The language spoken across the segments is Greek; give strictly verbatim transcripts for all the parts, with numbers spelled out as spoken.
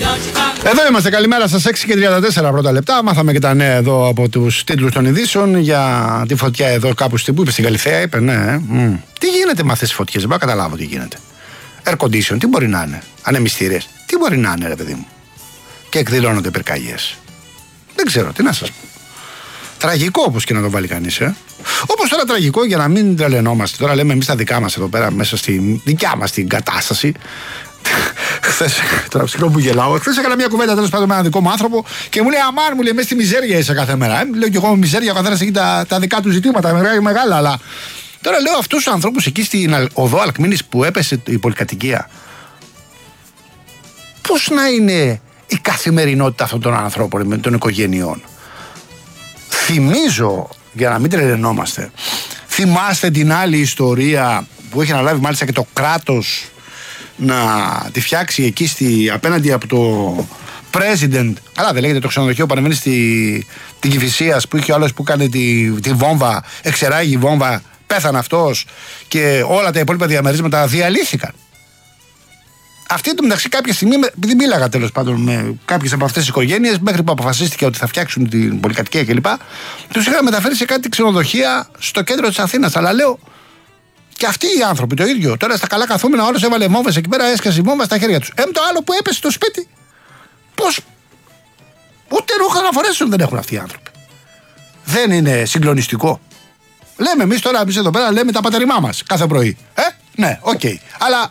Εδώ είμαστε, καλημέρα σας, έξι και τριάντα τέσσερα πρώτα λεπτά. Μάθαμε και τα νέα εδώ από τους τίτλους των ειδήσεων για τη φωτιά εδώ κάπου στην που είπε στην Καλιθέα. Είπε, ναι. Mm. Τι γίνεται με αυτές τις φωτιές, δεν μπορώ να καταλάβω τι γίνεται. Air condition, τι μπορεί να είναι. Ανεμιστήρες, τι μπορεί να είναι, ρε παιδί μου. Και εκδηλώνονται πυρκαγιές. Δεν ξέρω, τι να σας πω. Τραγικό όπως και να το βάλει κανείς, ε. Όπως τώρα τραγικό, για να μην τρελαινόμαστε. Τώρα λέμε εμείς τα δικά μας εδώ πέρα, μέσα στη δικιά μας την κατάσταση. Χθες, τώρα συγγνώμη που γελάω, χθες έκανα μια κουβέντα τέλος πάντων με έναν δικό μου άνθρωπο και μου λέει αμάν, μου λέει μέσα στη μιζέρια είσαι κάθε μέρα. Ε, λέω και εγώ μιζέρια, ο καθένας έχει τα, τα δικά του ζητήματα, μεγάλα, μεγάλα, αλλά τώρα λέω αυτούς τους ανθρώπους εκεί στην οδό Αλκμήνης που έπεσε η πολυκατοικία, πώς να είναι η καθημερινότητα αυτών των ανθρώπων με των οικογενειών. Θυμίζω, για να μην τρελαινόμαστε, θυμάστε την άλλη ιστορία που έχει αναλάβει μάλιστα και το κράτος να τη φτιάξει εκεί στη, απέναντι από το president. Καλά, δεν λέγεται το ξενοδοχείο που ανεβαίνει στη την Κηφισίας που είχε ο άλλος που κάνει τη, τη βόμβα, εξεράγει η βόμβα, πέθανε αυτός και όλα τα υπόλοιπα διαμερίσματα διαλύθηκαν. Αυτή το μεταξύ κάποια στιγμή, επειδή μίλαγα τέλος πάντων με κάποιες από αυτές τις οικογένειες, μέχρι που αποφασίστηκε ότι θα φτιάξουν την πολυκατοικία κλπ., τους είχαν μεταφέρει σε κάτι ξενοδοχεία στο κέντρο της Αθήνας. Αλλά λέω, και αυτοί οι άνθρωποι το ίδιο. Τώρα στα καλά καθούμενα, όλος έβαλε βόμβες εκεί πέρα, έσκασε η βόμβα στα χέρια τους. Εμ το άλλο που έπεσε στο σπίτι. Πώς. Ούτε ρούχα να φορέσουν δεν έχουν αυτοί οι άνθρωποι. Δεν είναι συγκλονιστικό. Λέμε εμείς τώρα, εμείς εδώ πέρα, λέμε τα πατερημά μας κάθε πρωί. Ε, ναι, οκ. Okay. Αλλά.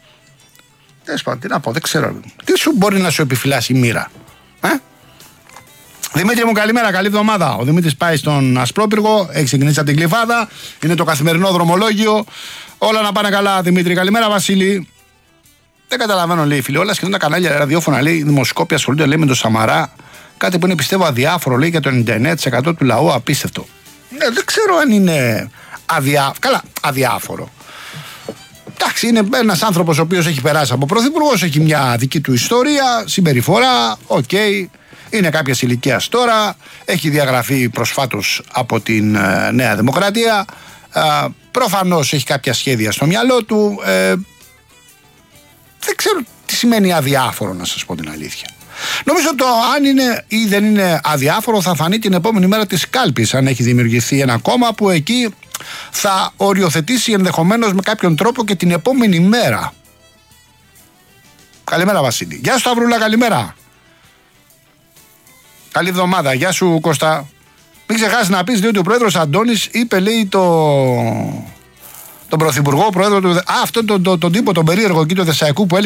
Τέλος πάντων, τι να πω, δεν ξέρω. Τι σου μπορεί να σου επιφυλάσει η μοίρα. Ε? Δημήτρη μου, καλημέρα, καλή εβδομάδα. Ο Δημήτρης πάει στον Ασπρόπυργο, έχει ξεκινήσει από την Κλειφάδα, είναι το καθημερινό δρομολόγιο. Όλα να πάνε καλά, Δημήτρη. Καλημέρα, Βασίλη. Δεν καταλαβαίνω, λέει η φίλη. Όλα σχεδόν τα κανάλια ραδιόφωνα, λέει, δημοσκόπια ασχολούνται, λέει, με τον Σαμαρά. Κάτι που είναι, πιστεύω, αδιάφορο, λέει, για το ενενήντα εννέα τοις εκατό του λαού, απίστευτο. Ε, δεν ξέρω αν είναι αδιά... Καλά, αδιάφορο. Εντάξει, είναι ένας άνθρωπος ο οποίος έχει περάσει από πρωθυπουργός, έχει μια δική του ιστορία, συμπεριφορά, οκ. Okay. Είναι κάποιας ηλικίας τώρα, έχει διαγραφεί προσφάτως από την ε, Νέα Δημοκρατία, ε, προφανώς έχει κάποια σχέδια στο μυαλό του, ε, δεν ξέρω τι σημαίνει αδιάφορο, να σας πω την αλήθεια. Νομίζω το αν είναι ή δεν είναι αδιάφορο θα φανεί την επόμενη μέρα της κάλπης, αν έχει δημιουργηθεί ένα κόμμα που εκεί θα οριοθετήσει ενδεχομένως με κάποιον τρόπο και την επόμενη μέρα. Καλημέρα, Βασίλη. Γεια σου, Σταυρούλα, καλημέρα. Καλή εβδομάδα. Γεια σου, Κώστα. Μην ξεχάσεις να πεις, διότι ο πρόεδρος Αντώνης είπε, λέει, το... τον πρωθυπουργό, πρόεδρο του... Α, αυτόν τον, τον, τον τύπο, τον περίεργο εκεί του Δεσσαϊκού που έλεγε